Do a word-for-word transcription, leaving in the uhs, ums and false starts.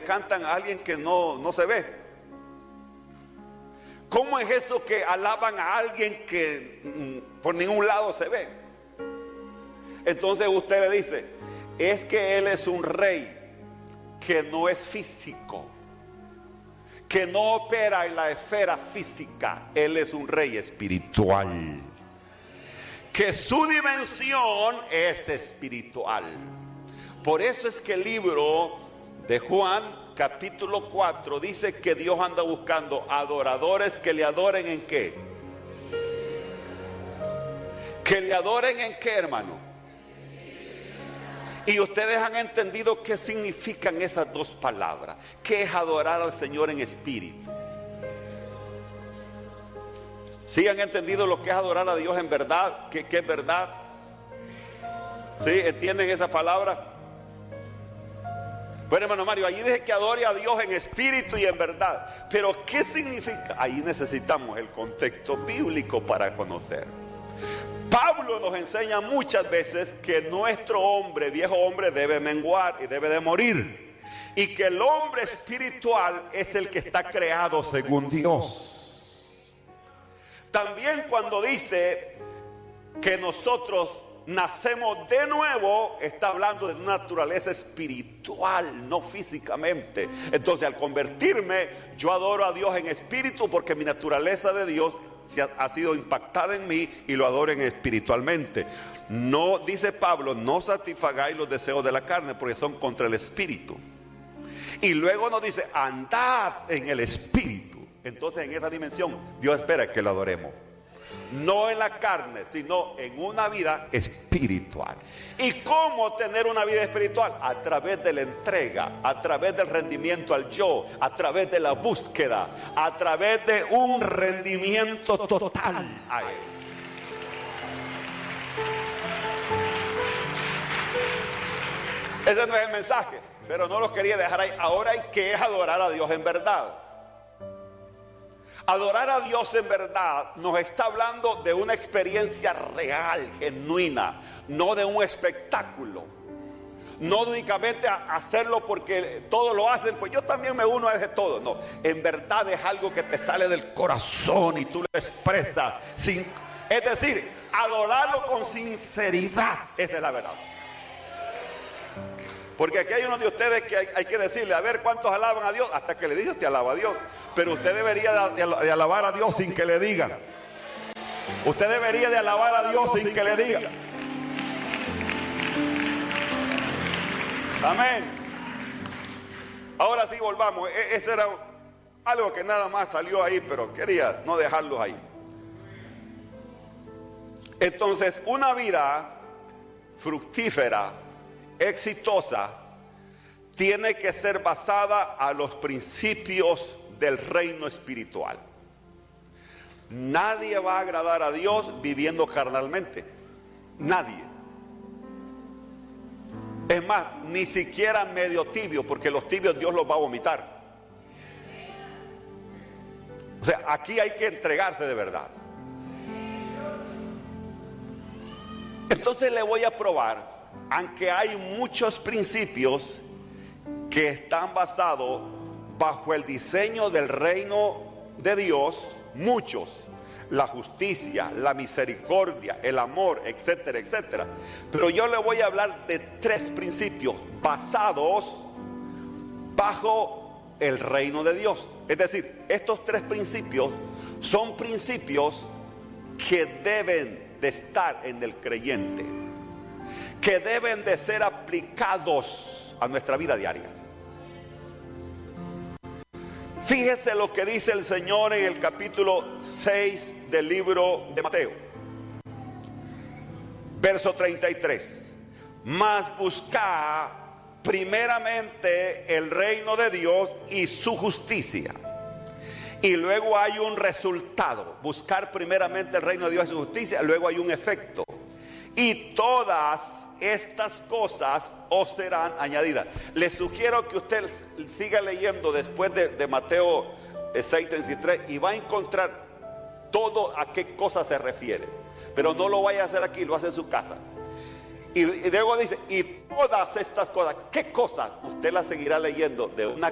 cantan a alguien que no, no se ve? ¿Cómo es eso que alaban a alguien que mm, por ningún lado se ve? Entonces usted le dice, es que Él es un rey que no es físico, que no opera en la esfera física. Él es un rey espiritual, que su dimensión es espiritual. Por eso es que el libro de Juan capítulo cuatro dice que Dios anda buscando adoradores que le adoren ¿en qué? Que le adoren ¿en qué, hermano? Y ustedes han entendido qué significan esas dos palabras. ¿Qué es adorar al Señor en espíritu? ¿Sí han entendido lo que es adorar a Dios en verdad? ¿Qué, qué es verdad? ¿Sí? ¿Entienden esa palabra? Bueno, hermano Mario, allí dice que adore a Dios en espíritu y en verdad. Pero ¿qué significa? Ahí necesitamos el contexto bíblico para conocer. Pablo nos enseña muchas veces que nuestro hombre, viejo hombre, debe menguar y debe de morir. Y que el hombre espiritual es el que está creado según Dios. También cuando dice que nosotros nacemos de nuevo, está hablando de una naturaleza espiritual, no físicamente. Entonces, al convertirme, yo adoro a Dios en espíritu porque mi naturaleza de Dios ha sido impactada en mí y lo adoren espiritualmente. No, dice Pablo, no satisfagáis los deseos de la carne porque son contra el espíritu. Y luego nos dice, andad en el espíritu. Entonces, en esa dimensión Dios espera que lo adoremos, no en la carne, sino en una vida espiritual. ¿Y cómo tener una vida espiritual? A través de la entrega, a través del rendimiento al yo, a través de la búsqueda, a través de un rendimiento total a Él. Ese no es el mensaje, pero no lo quería dejar ahí. Ahora hay que adorar a Dios en verdad. Adorar a Dios en verdad nos está hablando de una experiencia real, genuina, no de un espectáculo. No únicamente a hacerlo porque todos lo hacen, pues yo también me uno a ese todo. No, en verdad es algo que te sale del corazón y tú lo expresas sin, es decir, adorarlo con sinceridad. Esa es la verdad. Porque aquí hay uno de ustedes que hay, hay que decirle, a ver cuántos alaban a Dios, hasta que le digas te alaba a Dios. Pero usted debería de, de alabar a Dios sin que le digan. Usted debería de alabar a Dios sin que le digan. Amén. Ahora sí volvamos. E- ese era algo que nada más salió ahí, pero quería no dejarlo ahí. Entonces, una vida fructífera, exitosa, tiene que ser basada a los principios del reino espiritual. Nadie va a agradar a Dios viviendo carnalmente. Nadie. Es más, ni siquiera medio tibio, porque los tibios Dios los va a vomitar. O sea, aquí hay que entregarse de verdad. Entonces le voy a probar, aunque hay muchos principios que están basados bajo el diseño del reino de Dios, muchos, la justicia, la misericordia, el amor, etcétera, etcétera. Pero yo le voy a hablar de tres principios basados bajo el reino de Dios. Es decir, estos tres principios son principios que deben de estar en el creyente, que deben de ser aplicados a nuestra vida diaria. Fíjese lo que dice el Señor en el capítulo seis del libro de Mateo, verso treinta y tres. Mas buscad primeramente el reino de Dios y su justicia. Y luego hay un resultado. Buscar primeramente el reino de Dios y su justicia, luego hay un efecto. Y todas estas cosas os serán añadidas. Les sugiero que usted siga leyendo después de, de Mateo seis treinta y tres y va a encontrar todo a qué cosa se refiere. Pero no lo vaya a hacer aquí, lo hace en su casa. Y, y luego dice, y todas estas cosas, ¿qué cosas? Usted las seguirá leyendo de una